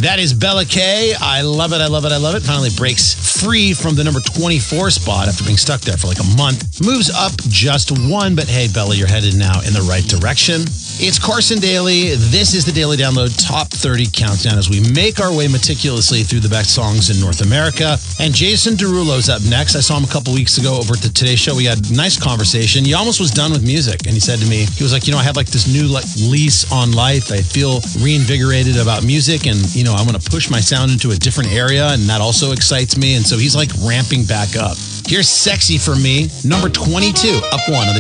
That is Bella K. I love it. I love it. I love it. Finally breaks free from the number 24 spot after being stuck there for like a month. Moves up just one, but hey, Bella, you're headed now in the right direction. It's Carson Daly. This is the Daily Download Top 30 Countdown as we make our way meticulously through the best songs in North America. And Jason Derulo's up next. I saw him a couple weeks ago over at the Today Show. We had a nice conversation. He almost was done with music. And he said to me, he was like, I have like this new lease on life. I feel reinvigorated about music. And, I want to push my sound into a different area. And that also excites me. And so he's like ramping back up. Here's Sexy for Me, number 22, up one.